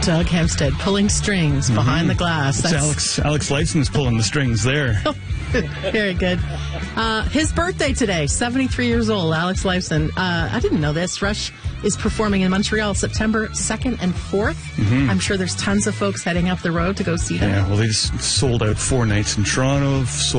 Doug Hempstead pulling strings behind the glass. It's Alex Lifeson's pulling the strings there. Very good. His birthday today, 73 years old, Alex Lifeson. I didn't know this. Rush is performing in Montreal September 2nd and 4th. I'm sure there's tons of folks heading up the road to go see them. Yeah, well, they just sold out 4 nights in Toronto,